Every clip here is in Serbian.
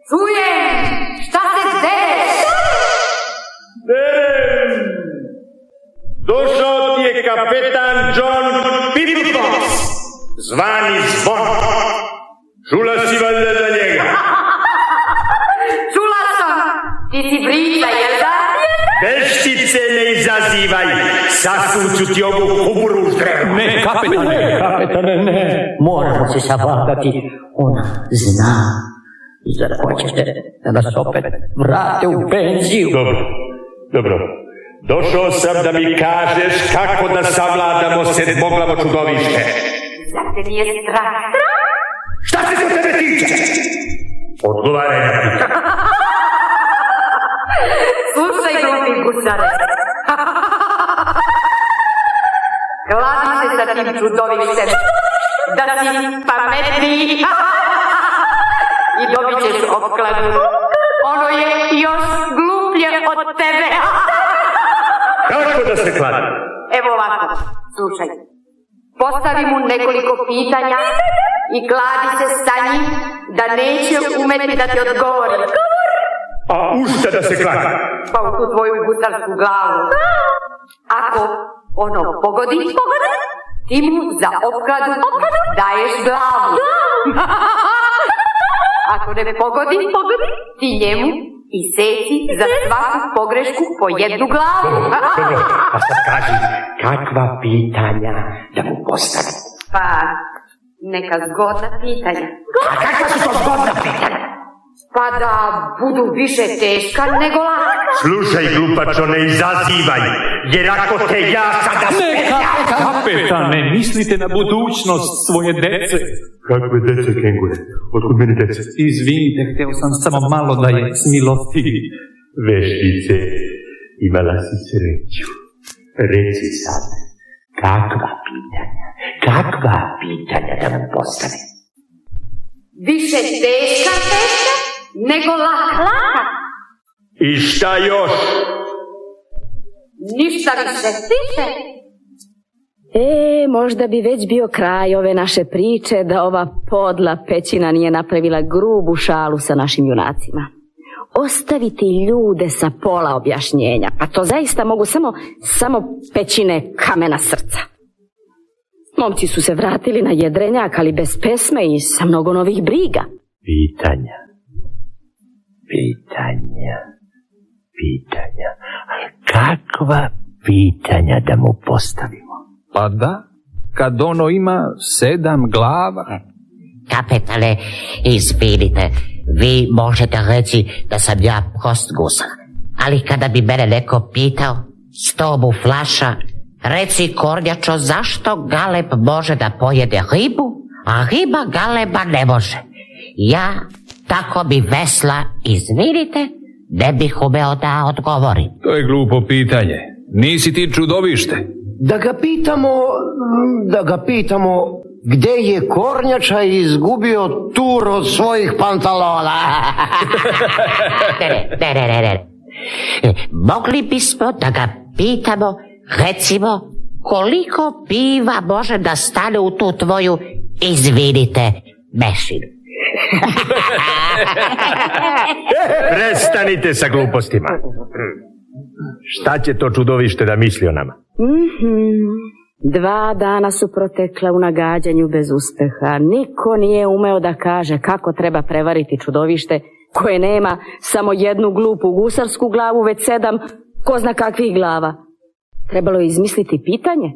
Čujem! Šta se dereš? Derem! Došao ti je kapetan John Pippox, zvani Zvon. Čula si valjda za njega? Čula sam! Ti si Brica, jel da? Veštice ne izazivaj, sasuću ti ovu kuburu u ždrevu. Ne, kapetane, ne. Moramo se savladati. Ona zna. Zar hoćete da nas opet vrate u penziju? Dobro. Došao sam da mi kažeš kako da savladamo sedmoglavo čudovište. Zar te nije strah? Šta se za tebe tiče? Odgovaraj na pitanje. Slušaj, glupi gusare. Kladi se sa tim čudovištem, da si pametniji i dobit ćeš opkladu. Ono je još gluplje od tebe. Kako da se kladi? Evo ovako, slušaj. Postavi mu nekoliko pitanja i kladi se sa njim da neće umeti da ti odgovori. A u šta da se kladi? Pa u tu tvoju gusarsku glavu. Ako ono pogodi, ti mu za opkladu daješ glavu. Ako ne pogodi, ti njemu iseci za svaku pogrešku po jednu glavu. Dobro, a sad kaži, kakva pitanja da mu postavim? Pa, neka zgodna pitanja. A kakva su to zgodna pitanja? Pa da budu više teška nego laka. Slušaj, glupačo, ne izazivaj, jer ako te ja sada spetljam... Kapetane, mislite na budućnost svoje dece. Kakve dece, kengure? Otkud meni dece? Izvinite, hteo sam samo malo da je smilosti. Veštice, imala si sreću. Reci sad, kakva pitanja da mu postavim? Više teška nego laka. I šta još? Ništa više. Možda bi već bio kraj ove naše priče da ova podla pećina nije napravila grubu šalu sa našim junacima. Ostaviti ljude sa pola objašnjenja, pa to zaista mogu samo pećine kamena srca. Momci su se vratili na jedrenjak, ali bez pesme i sa mnogo novih briga. Pitanja. Ali kakva pitanja da mu postavimo? Pa da, kad ono ima 7 glava. Kapetane, izvinite, vi možete reći da sam ja prost gusar. Ali kada bi mene neko pitao, 100 mu flaša, reci Kornjačo, zašto galeb može da pojede ribu, a riba galeba ne može? Ja, tako bi vesla, izvinite, ne bih umeo da odgovorim. To je glupo pitanje. Nisi ti čudovište. Da ga pitamo gde je Kornjača izgubio tur od svojih pantalona. Ne. Mogli bismo da ga pitamo, recimo, koliko piva može da stane u tu tvoju, izvinite, mešinu. Prestanite sa glupostima. Šta će to čudovište da misli o nama? 2 dana su protekla u nagađanju bez uspeha. Niko nije umeo da kaže kako treba prevariti čudovište koje nema samo jednu glupu gusarsku glavu, već 7 ko zna kakvih glava. Trebalo je izmisliti pitanje.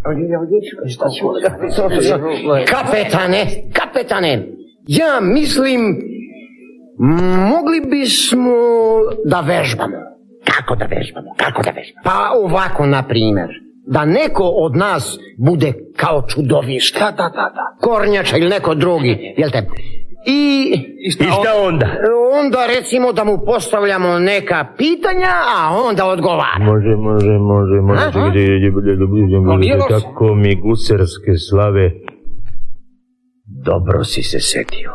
Kapetane, ja mislim mogli bismo da vežbamo. Kako da vežbamo? Pa ovako, na primjer, da neko od nas bude kao čudovište. Da. Kornjača ili neko drugi, jel te? I šta onda? Onda recimo da mu postavljamo neka pitanja, a onda odgovara. Može. Kako mi gusarske slave. Dobro si se setio.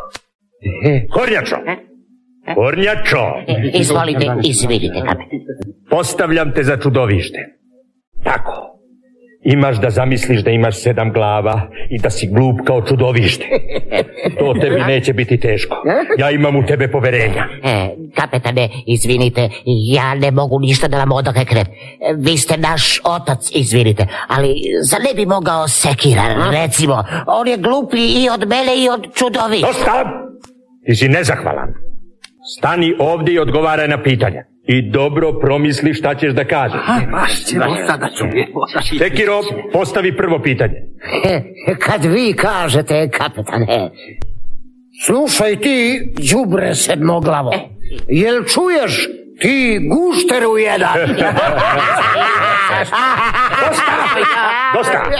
Kornjačo! Izvolite, izvinite, kapetan. Postavljam te za čudovište. Tako. Imaš da zamisliš da imaš 7 glava i da si glup kao čudovište. To tebi neće biti teško. Ja imam u tebe poverenja. Kapetane, izvinite, ja ne mogu ništa da vam odreknem. Vi ste naš otac, izvinite, ali za ne bi mogao Sekira, recimo. On je gluplji i od mene i od čudovišta. Dosta! Ti si nezahvalan. Stani ovdje i odgovaraj na pitanja. I dobro promisli šta ćeš da kažeš. Sekiro, postavi prvo pitanje. Kad vi kažete, kapetane, slušaj ti, đubre sedmoglavo, jel čuješ ti gušteru jedan? Dosta!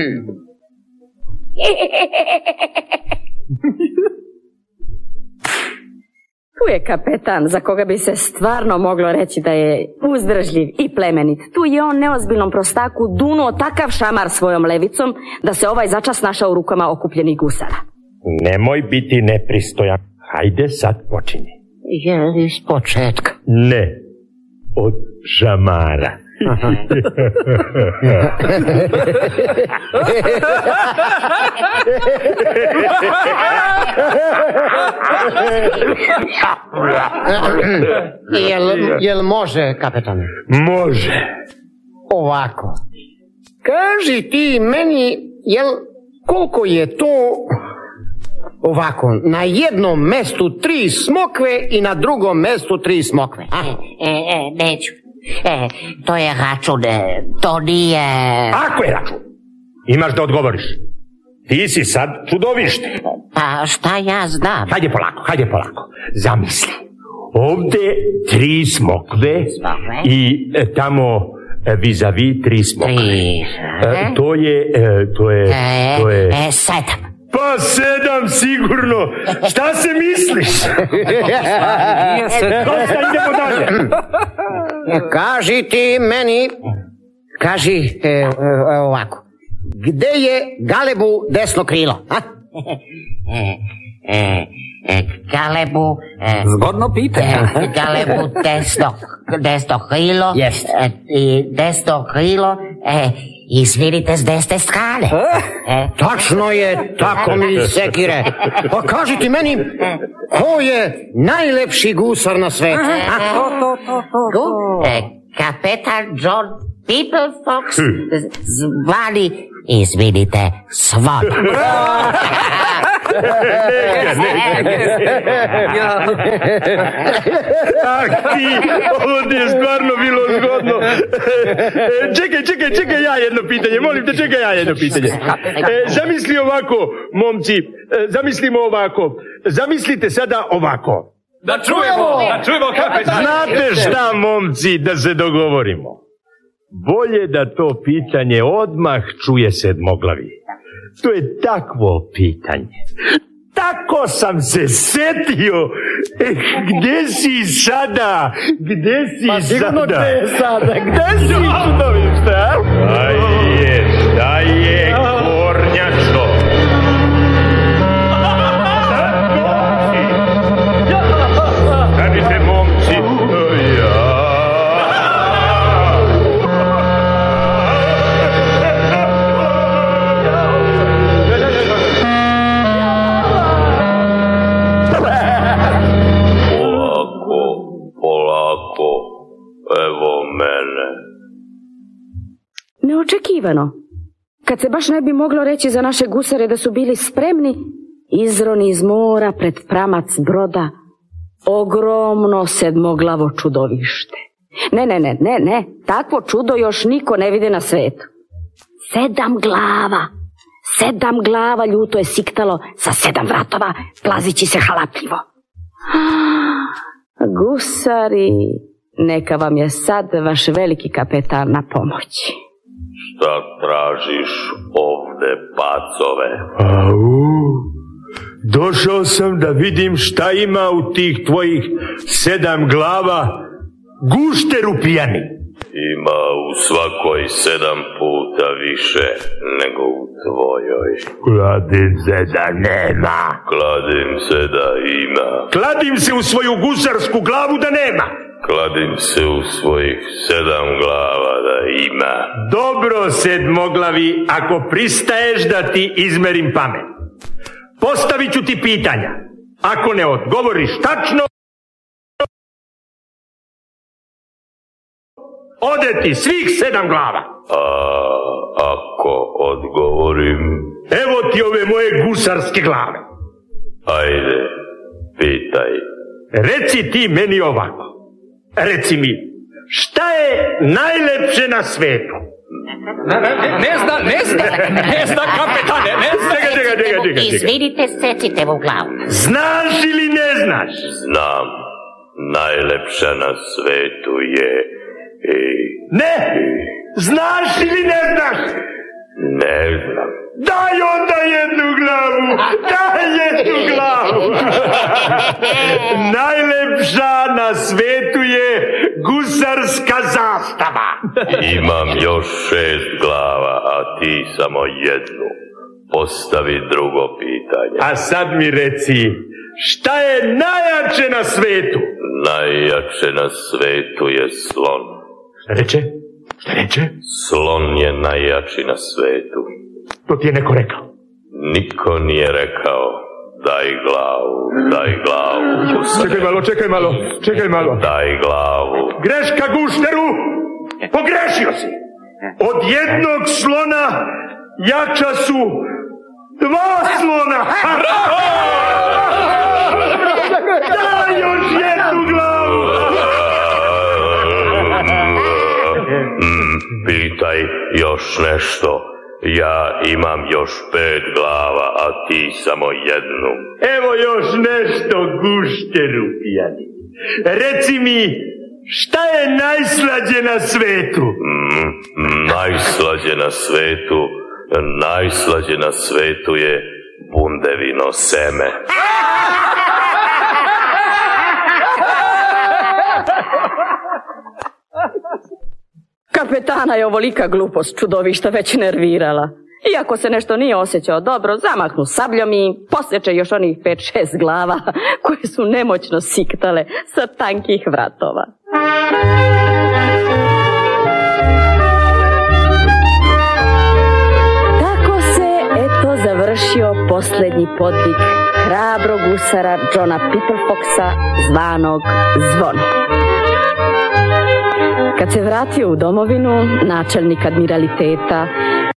Tu je kapetan za koga bi se stvarno moglo reći da je uzdržljiv i plemenit. Tu je on neozbiljnom prostaku dunuo takav šamar svojom levicom da se ovaj začas našao u rukama okupljenih gusara. Nemoj biti nepristojan. Hajde sad počinji. Je iz početka. Ne, od šamara. Jel može, kapetane? Može. Ovako. Kaži ti meni, jel koliko je to ovako, na jednom mestu 3 smokve i na drugom mestu 3 smokve? Neću. To je račun, to nije... Ako je račun, imaš da odgovoriš. Ti si sad čudovište. Pa šta ja znam? Hajde polako. Zamisli. Ovde 3 smokve i tamo vis-a-vis 3 smokve. To je 7. Pa 7 sigurno. Šta se misliš? Dosta, idemo dalje. Kaži ti meni, ovako, gde je Galebu desno krilo? Galebu... Zgodno pitanje. Galebu desno krilo. I desno krilo... Izvinite s desne strane. Tačno je, tako mi Sekire. Pa kaži ti meni, ko je najlepši gusar na svetu? Kapetan John Peoplefox, zvani, izvinite, Svon. Ovo ti je stvarno bilo zgodno. Čekaj ja jedno pitanje, molim te, zamisli ovako, momci, zamislimo ovako, zamislite sada ovako. Da čujemo kapetan. Znate šta, momci, da se dogovorimo. Bolje da to pitanje odmah čuje sedmoglavi. To je takvo pitanje. Tako sam se setio. Gde si sada? Pa sigurno gde je sada? Gde si čudovište? Šta je kornjačo? Radite, momci. Polako, evo mene. Neočekivano. Kad se baš ne bi moglo reći za naše gusare da su bili spremni, izroni iz mora pred pramac broda ogromno sedmoglavo čudovište. Ne, takvo čudo još niko ne vidi na svetu. 7 glava ljuto je siktalo sa 7 vratova, plazići se halapljivo. Gusari, neka vam je sad vaš veliki kapetan na pomoći. Šta tražiš ovde, pacove? Došao sam da vidim šta ima u tih tvojih 7 glava. Gušteru pijani. Ima u svakoj 7 puta više nego u tvojoj. Kladim se da nema. Kladim se da ima. Kladim se u svoju gusarsku glavu da nema. kladim se u svojih 7 glava da ima. Dobro, sedmoglavi, ako pristaješ da ti izmerim pamet. Postavit ću ti pitanja. Ako ne odgovoriš tačno, ode ti svih 7 glava. A ako odgovorim? Evo ti ove moje gusarske glave. Ajde, pitaj. Reci ti meni ovako. Reci mi, šta je najlepše na svetu? Ne zna, kapetane, ne zna. Čekaj. Izvinite, secite mu glavu. Znaš ili ne znaš? Znam, najlepša na svetu je... Ne! Znaš ili ne znaš? Ne znam. Daj onda jednu glavu! Najlepša na svetu je gusarska zastava. Imam još 6 glava, a ti samo jednu. Postavi drugo pitanje. A sad mi reci, šta je najjače na svetu? Najjače na svetu je slon. Šta reče? Slon je najjači na svetu. To ti je neko rekao. Niko nije rekao. Daj glavu. Čekaj malo. Daj glavu. Greška, gušteru! Pogrešio si! Od jednog slona jača su 2 slona! Daj još jednu glavu! Pitaj još nešto. Ja imam još 5 glava, a ti samo jednu. Evo još nešto, gušteru pijani. Reci mi, šta je najslađe na svetu? Najslađe na svetu je bundevino seme. Kapetana je ovolika glupost čudovišta već nervirala. Iako se nešto nije osjećao dobro, zamahnu sabljom i posjeće još onih 5-6 glava koje su nemoćno siktale sa tankih vratova. Tako se, eto, završio posljednji podvig hrabrog gusara Johna Piperfoxa, zvanog Zvon. Kad se vratio u domovinu, načelnik admiraliteta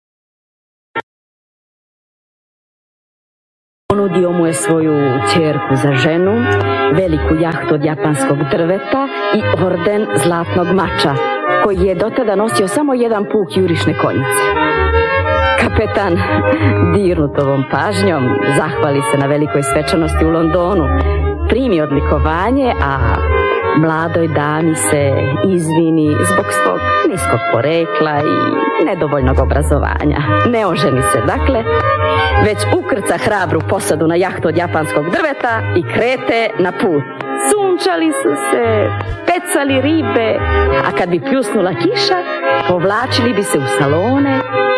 ponudio mu je svoju ćerku za ženu, veliku jahtu od japanskog drveta i orden zlatnog mača, koji je dotada nosio samo jedan puk jurišne konjice. Kapetan, dirnut ovom pažnjom, zahvali se na velikoj svečanosti u Londonu, primi odlikovanje, a mladoj dami se izvini zbog svog niskog porekla i nedovoljnog obrazovanja. Ne oženi se, dakle, već ukrca hrabru posadu na jahtu od japanskog drveta i krete na put. Sunčali su se, pecali ribe, a kad bi pljusnula kiša, povlačili bi se u salone